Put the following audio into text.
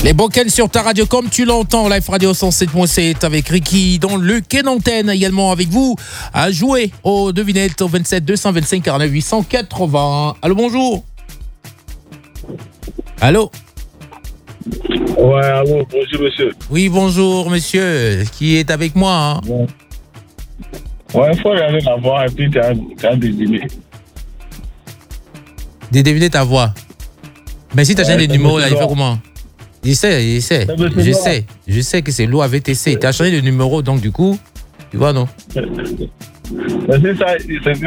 Les Bocals sur ta radio, comme tu l'entends, Live Radio 107.7 avec Ricky dans le quai d'antenne, également avec vous, à jouer aux devinettes au 27 225 49 880. Allô, bonjour. Allô. Ouais, allô, bonjour monsieur. Oui, bonjour monsieur, qui est avec moi hein? Ouais. Ouais, il faut regarder la voix et puis tu as deviné. Deviner ta voix. Mais si tu as changé de numéro, là, il fait comment? Je sais que c'est l'eau avec TC. Tu as changé de numéro, donc du coup, tu vois, non? Mais c'est ça,